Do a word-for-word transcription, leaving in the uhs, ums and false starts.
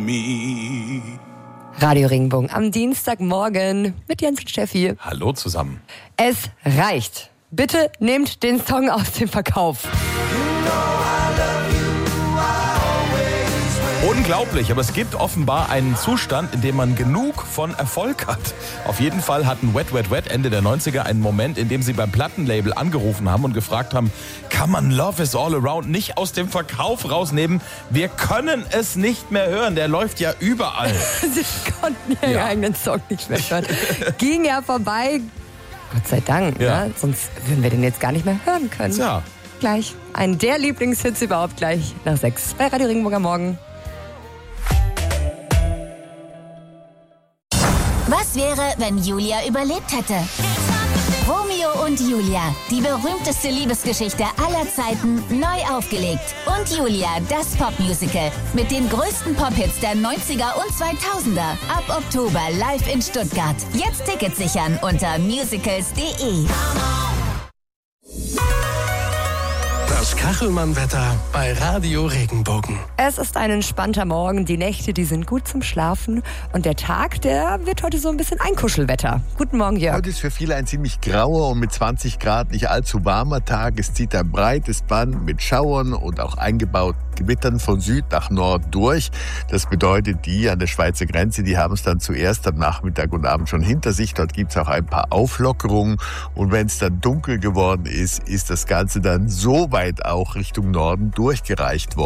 me. Radio Regenbogen am Dienstagmorgen mit Jens und Steffi. Hallo zusammen. Es reicht. Bitte nehmt den Song aus dem Verkauf. Unglaublich, aber es gibt offenbar einen Zustand, in dem man genug von Erfolg hat. Auf jeden Fall hatten Wet Wet Wet Ende der neunziger einen Moment, in dem sie beim Plattenlabel angerufen haben und gefragt haben, kann man Love is All Around nicht aus dem Verkauf rausnehmen? Wir können es nicht mehr hören, der läuft ja überall. Sie konnten ihren Ja. eigenen Song nicht mehr hören. Ging ja vorbei. Gott sei Dank, Ja. ne? Sonst würden wir den jetzt gar nicht mehr hören können. Tja. Gleich ein der Lieblingshits überhaupt gleich nach sechs bei Radio Regenbogen am Morgen. Was wäre, wenn Julia überlebt hätte? Romeo und Julia, die berühmteste Liebesgeschichte aller Zeiten, neu aufgelegt. Und Julia, das Popmusical mit den größten Pophits der neunziger und zweitausender. Ab Oktober live in Stuttgart. Jetzt Tickets sichern unter musicals punkt de. Das Kachelmann-Wetter bei Radio Regenbogen. Es ist ein entspannter Morgen, die Nächte, die sind gut zum Schlafen und der Tag, der wird heute so ein bisschen Einkuschelwetter. Guten Morgen, Jörg. Heute ist für viele ein ziemlich grauer und mit zwanzig Grad nicht allzu warmer Tag. Es zieht ein breites Band mit Schauern und auch eingebauten Gewittern von Süd nach Nord durch. Das bedeutet, die an der Schweizer Grenze, die haben es dann zuerst am Nachmittag und Abend schon hinter sich. Dort gibt es auch ein paar Auflockerungen. Und wenn es dann dunkel geworden ist, ist das Ganze dann so weit auch Richtung Norden durchgereicht worden.